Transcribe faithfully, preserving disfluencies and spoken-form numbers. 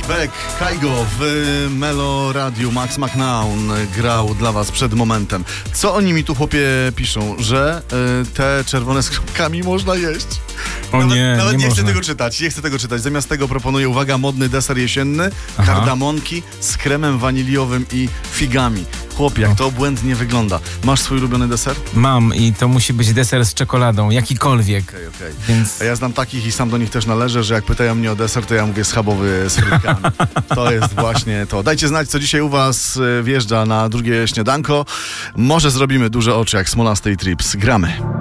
Beck, Kaigo w Melo Radiu. Max McNown grał dla was przed momentem. Co oni mi tu, chłopie, piszą? Że y, te czerwone z kropkami można jeść. O nawet, nie, nawet nie, nie można. chcę tego czytać, nie chcę tego czytać. Zamiast tego proponuję, uwaga, modny deser jesienny, Aha. kardamonki z kremem waniliowym i figami. Chłopie, jak to obłędnie wygląda. Masz swój ulubiony deser? Mam i to musi być deser z czekoladą, jakikolwiek. Okej, okay, okej. Okay. Więc... A ja znam takich i sam do nich też należę, że jak pytają mnie o deser, to ja mówię schabowy z frytkami. To jest właśnie to. Dajcie znać, co dzisiaj u was wjeżdża na drugie śniadanko. Może zrobimy duże oczy jak Smolastej Trips. Gramy.